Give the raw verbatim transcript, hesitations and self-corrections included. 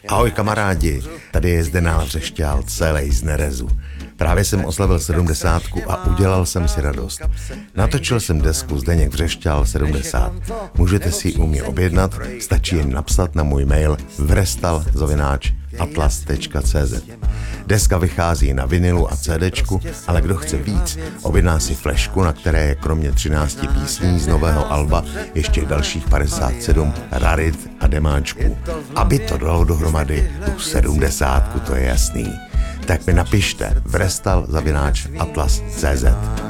Ahoj kamarádi, tady je Zdenál Vřešťál, celej z nerezu. Právě jsem oslavil sedmdesátku a udělal jsem si radost. Natočil jsem desku Zdeněk Vřešťál sedmdesát. Můžete si ji u mě objednat, stačí jen napsat na můj mail vrestal zavináč atlas tečka cé zet. Deska vychází na vinilu a CDčku, ale kdo chce víc, objedná si flešku, na které je kromě třinácti písní z nového alba ještě dalších padesát sedm rarit a demáčků. Aby to dalo dohromady tu sedmdesátku, to je jasný. Tak mi napište vrestal zavináč atlas tečka cé zet.